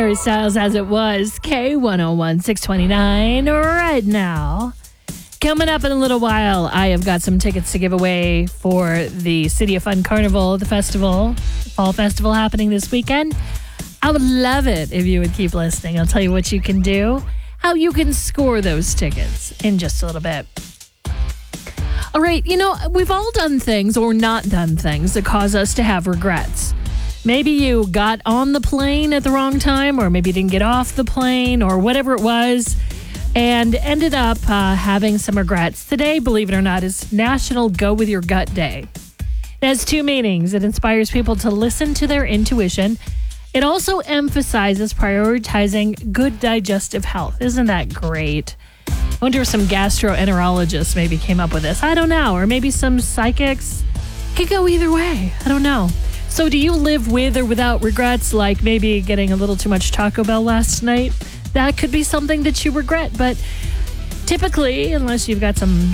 Harry Styles as it was. K101 629 right now. Coming up in a little while, I have got some tickets to give away for the City of Fun Carnival, the festival, fall festival happening this weekend. I would love it if you would keep listening. I'll tell you what you can do, how you can score those tickets in just a little bit. All right, we've all done things or not done things that cause us to have regrets. Maybe you got on the plane at the wrong time, or maybe you didn't get off the plane, or whatever it was, and ended up having some regrets. Today, believe it or not, is National Go With Your Gut Day. It has two meanings. It inspires people to listen to their intuition. It also emphasizes prioritizing good digestive health. Isn't that great? I wonder if some gastroenterologists maybe came up with this. I don't know. Or maybe some psychics. Could go either way. I don't know. So do you live with or without regrets, like maybe getting a little too much Taco Bell last night? That could be something that you regret. But typically, unless you've got some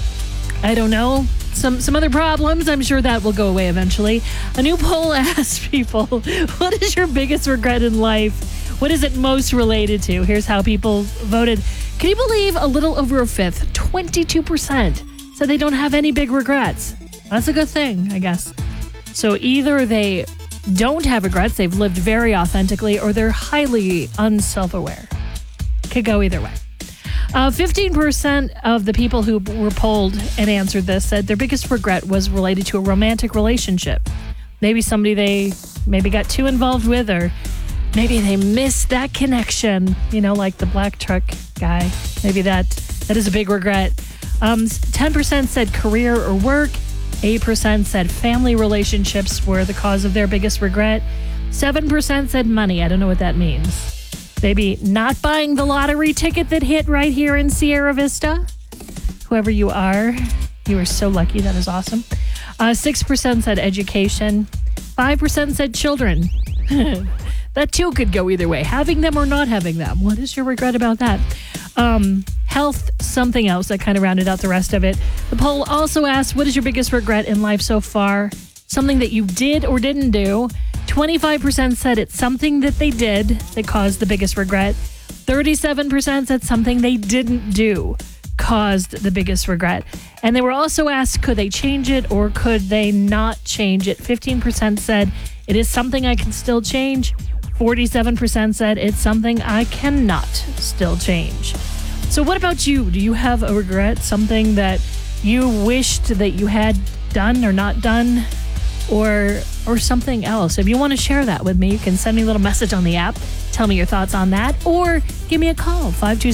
other problems, I'm sure that will go away eventually. A new poll asked people, what is your biggest regret in life? What is it most related to? Here's how people voted. Can you believe a little over a fifth, 22%, said they don't have any big regrets? That's a good thing, I guess. So either they don't have regrets, they've lived very authentically, or they're highly unself-aware. Could go either way. 15% of the people who were polled and answered this said their biggest regret was related to a romantic relationship. Maybe somebody they got too involved with, or maybe they missed that connection, like the black truck guy. Maybe that is a big regret. 10% said career or work. 8% said family relationships were the cause of their biggest regret. 7% said money. I don't know what that means. Maybe not buying the lottery ticket that hit right here in Sierra Vista. Whoever you are so lucky. That is awesome. 6% said education. 5% said children. That too could go either way. Having them or not having them. What is your regret about that? Health, something else that kind of rounded out the rest of it. The poll also asked, what is your biggest regret in life so far? Something that you did or didn't do. 25% said it's something that they did that caused the biggest regret. 37% said something they didn't do caused the biggest regret. And they were also asked, could they change it or could they not change it? 15% said it is something I can still change. 47% said it's something I cannot still change. So what about you? Do you have a regret, something that you wished that you had done or not done, or something else? If you want to share that with me, you can send me a little message on the app. Tell me your thoughts on that, or give me a call,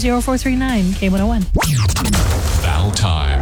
520-439-K101. Battle time.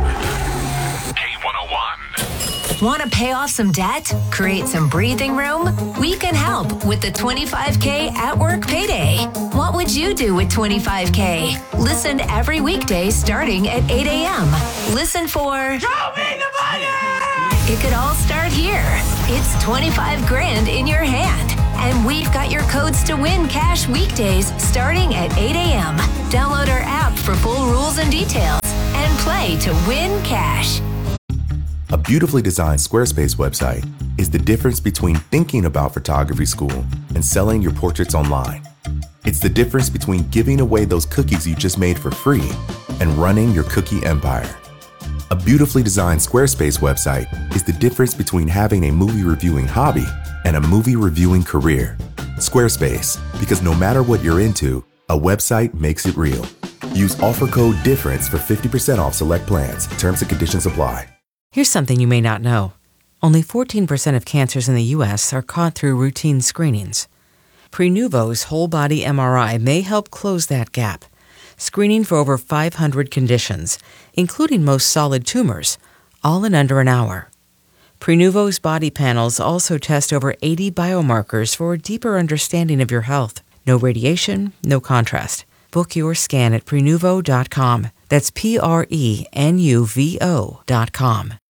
K101. Want to pay off some debt? Create some breathing room? We can help with the 25K at work payday. What would you do with 25K? Listen every weekday starting at 8 a.m. Listen for Show me the money! It could all start here. It's 25 grand in your hand. And we've got your codes to win cash weekdays starting at 8 a.m. Download our app for full rules and details and play to win cash. A beautifully designed Squarespace website is the difference between thinking about photography school and selling your portraits online. It's the difference between giving away those cookies you just made for free and running your cookie empire. A beautifully designed Squarespace website is the difference between having a movie reviewing hobby and a movie reviewing career. Squarespace, because no matter what you're into, a website makes it real. Use offer code DIFFERENCE for 50% off select plans. Terms and conditions apply. Here's something you may not know. Only 14% of cancers in the U.S. are caught through routine screenings. Prenuvo's whole-body MRI may help close that gap, screening for over 500 conditions, including most solid tumors, all in under an hour. Prenuvo's body panels also test over 80 biomarkers for a deeper understanding of your health. No radiation, no contrast. Book your scan at Prenuvo.com. That's Prenuvo.com.